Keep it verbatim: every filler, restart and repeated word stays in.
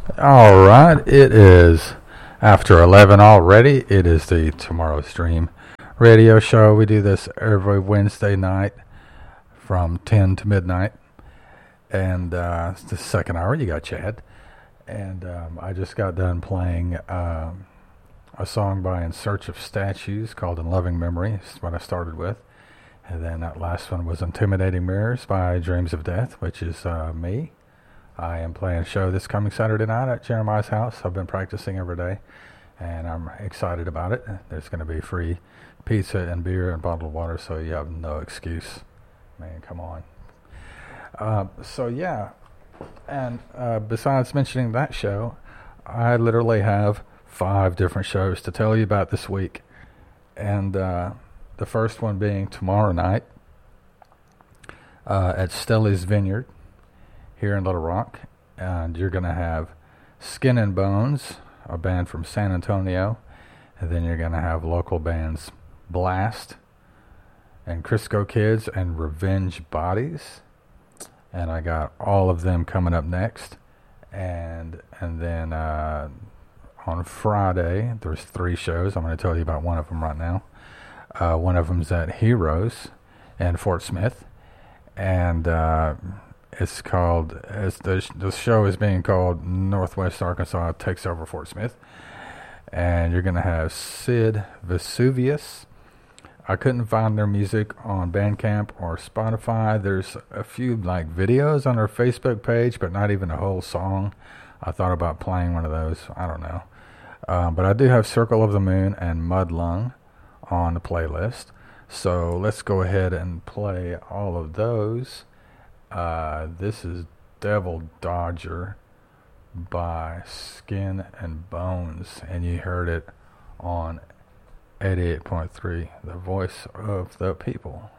All right, it is after eleven already. It is the Tomorrow's Dream radio show. We do this every Wednesday night from ten to midnight. And uh, it's the second hour. You got Chad. And um, I just got done playing um, a song by In Search of Statues called In Loving Memory. That's what I started with. And then that last one was Intimidating Mirrors by Dreams of Death, which is uh, me. I am playing a show this coming Saturday night at Jeremiah's house. I've been practicing every day, and I'm excited about it. There's going to be free pizza and beer and bottled water, so you have no excuse. Man, come on. Uh, so, yeah, and uh, besides mentioning that show, I literally have five different shows to tell you about this week. And uh, the first one being tomorrow night uh, at Stelly's Vineyard here in Little Rock, and you're going to have Skin and Bones, a band from San Antonio, and then you're going to have local bands Blast and Crisco Kids and Revenge Bodies, and I got all of them coming up next. And and then uh, on Friday there's three shows. I'm going to tell you about one of them right now. Uh, one of them's at Heroes in Fort Smith, and uh, It's called, it's the, the show is being called Northwest Arkansas Takes Over Fort Smith. And you're going to have Sid Vesuvius. I couldn't find their music on Bandcamp or Spotify. There's a few like videos on their Facebook page, but not even a whole song. I thought about playing one of those. I don't know. Um, but I do have Circle of the Moon and Mudlung on the playlist. So let's go ahead and play all of those. Uh, this is Devil Dodger by Skin and Bones, and you heard it on eighty-eight point three, the voice of the people.